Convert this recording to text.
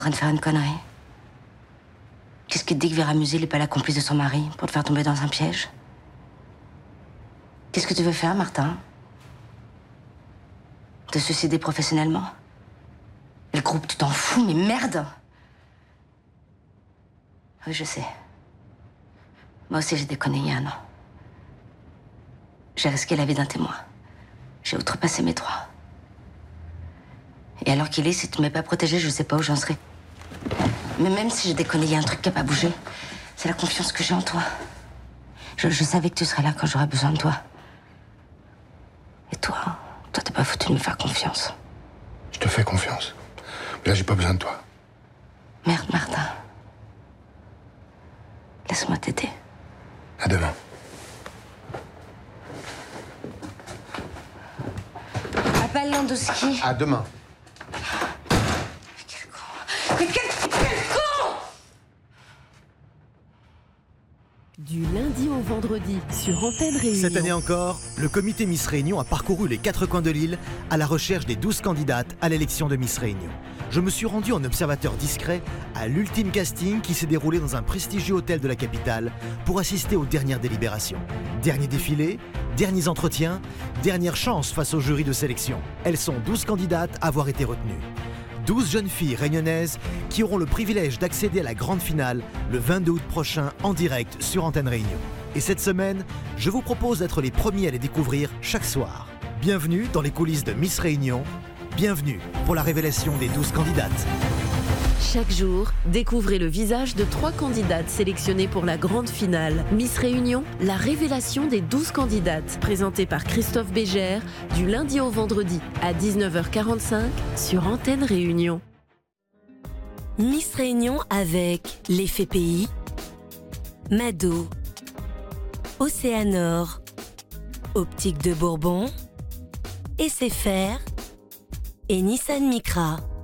train de faire une connerie. Qu'est-ce qui te dit que Vera Musil n'est pas la complice de son mari pour te faire tomber dans un piège? Qu'est-ce que tu veux faire, Martin? Te suicider professionnellement? Et le groupe, tu t'en fous, mais merde! Oui, je sais. Moi aussi, j'ai déconné il y a un an. J'ai risqué la vie d'un témoin. J'ai outrepassé mes droits. Et alors qu'il est, si tu ne m'avais pas protégée, je sais pas où j'en serais. Mais même si j'ai déconné, il y a un truc qui n'a pas bougé. C'est la confiance que j'ai en toi. Je savais que tu serais là quand j'aurais besoin de toi. Et toi t'es pas foutu de me faire confiance. Je te fais confiance. Mais là, j'ai pas besoin de toi. Merde, Martin. Laisse-moi t'aider. À demain. Appelle Landowski. À demain. Quel con. Mais quel con! Du lundi au vendredi sur Antenne Réunion. Cette année encore, le comité Miss Réunion a parcouru les 4 coins de l'île à la recherche des 12 candidates à l'élection de Miss Réunion. Je me suis rendu en observateur discret à l'ultime casting qui s'est déroulé dans un prestigieux hôtel de la capitale pour assister aux dernières délibérations. Dernier défilé, derniers entretiens, dernière chance face au jury de sélection. Elles sont 12 candidates à avoir été retenues. 12 jeunes filles réunionnaises qui auront le privilège d'accéder à la grande finale le 22 août prochain en direct sur Antenne Réunion. Et cette semaine, je vous propose d'être les premiers à les découvrir chaque soir. Bienvenue dans les coulisses de Miss Réunion. Bienvenue pour la révélation des 12 candidates. Chaque jour, découvrez le visage de 3 candidates sélectionnées pour la grande finale. Miss Réunion, la révélation des 12 candidates. Présentée par Christophe Bégère, du lundi au vendredi à 19h45 sur Antenne Réunion. Miss Réunion avec l'Effet Pays, Mado, Océanor, Optique de Bourbon, SFR et Nissan Micra.